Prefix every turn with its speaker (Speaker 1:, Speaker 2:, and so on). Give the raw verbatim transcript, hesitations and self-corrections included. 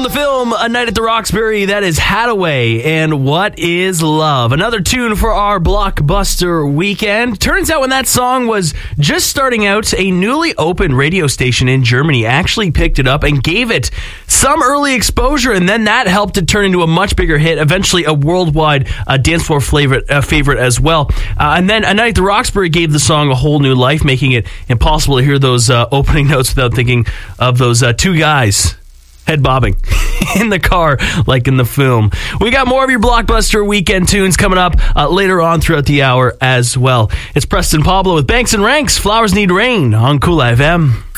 Speaker 1: the film A Night at the Roxbury, that is Hadaway and What Is Love. Another tune for our blockbuster weekend. Turns out when that song was just starting out, a newly opened radio station in Germany actually picked it up and gave it some early exposure, and then that helped it turn into a much bigger hit, eventually a worldwide uh, dance floor favorite, uh, favorite as well. Uh, and then A Night at the Roxbury gave the song a whole new life, making it impossible to hear those uh, opening notes without thinking of those uh, two guys head bobbing in the car like in the film. We got more of your blockbuster weekend tunes coming up uh, later on throughout the hour as well. It's Preston Pablo with Banks and Ranks. Flowers Need Rain on Cool F M.